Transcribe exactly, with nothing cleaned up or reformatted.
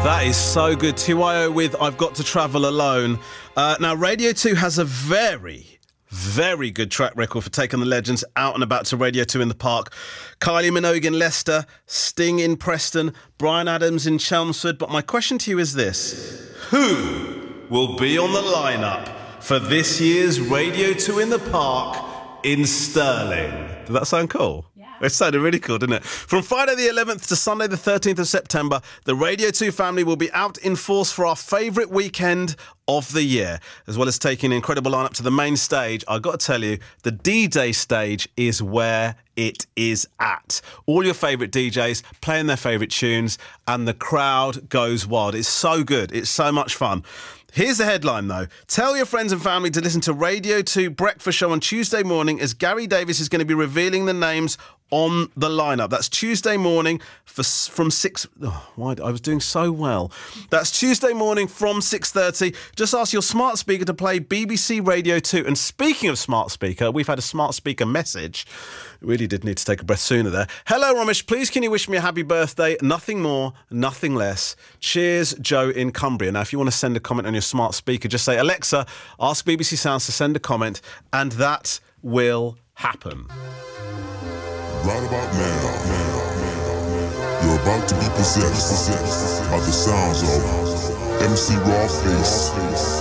That is so good. T Y O with I've Got to Travel Alone. Uh, now, Radio two has a very, very good track record for taking the legends out and about to Radio two in the Park. Kylie Minogue in Leicester, Sting in Preston, Bryan Adams in Chelmsford. But my question to you is this. Who will be on the lineup for this year's Radio two in the Park in Stirling? Does that sound cool? It sounded really cool, didn't it? From Friday the eleventh to Sunday the thirteenth of September, the Radio two family will be out in force for our favourite weekend of the year, as well as taking an incredible lineup to the main stage. I've got to tell you, the D-Day stage is where it is at. All your favourite D Js playing their favourite tunes, and the crowd goes wild. It's so good. It's so much fun. Here's the headline, though. Tell your friends and family to listen to Radio two Breakfast Show on Tuesday morning, as Gary Davis is going to be revealing the names on the lineup. That's Tuesday morning for, from six... Oh, why, I was doing so well. That's Tuesday morning from six thirty. Just ask your smart speaker to play B B C Radio two. And speaking of smart speaker, we've had a smart speaker message. Really did need to take a breath sooner there. Hello, Romesh. Please can you wish me a happy birthday? Nothing more, nothing less. Cheers, Joe in Cumbria. Now, if you want to send a comment on your smart speaker, just say, Alexa, ask B B C Sounds to send a comment, and that will happen. Right about now, now, you're about to be possessed by the sounds of M C Rawface